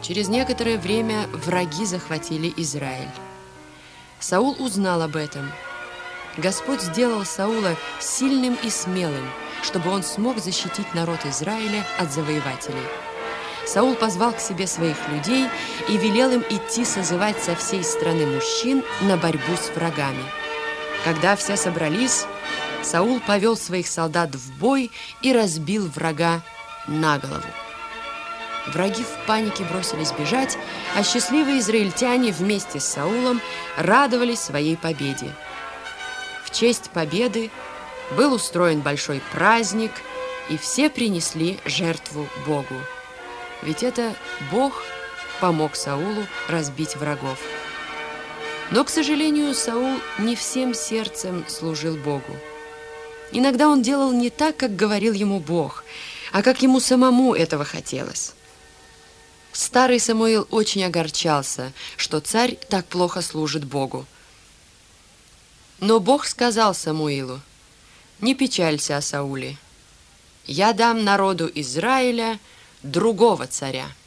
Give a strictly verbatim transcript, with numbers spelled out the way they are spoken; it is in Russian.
Через некоторое время враги захватили Израиль. Саул узнал об этом. Господь сделал Саула сильным и смелым, чтобы он смог защитить народ Израиля от завоевателей. Саул позвал к себе своих людей и велел им идти созывать со всей страны мужчин на борьбу с врагами. Когда все собрались, Саул повел своих солдат в бой и разбил врага на голову. Враги в панике бросились бежать, а счастливые израильтяне вместе с Саулом радовались своей победе. В честь победы был устроен большой праздник, и все принесли жертву Богу. Ведь это Бог помог Саулу разбить врагов. Но, к сожалению, Саул не всем сердцем служил Богу. Иногда он делал не так, как говорил ему Бог, а как ему самому этого хотелось. Старый Самуил очень огорчался, что царь так плохо служит Богу. Но Бог сказал Самуилу: «Не печалься о Сауле. Я дам народу Израиля другого царя».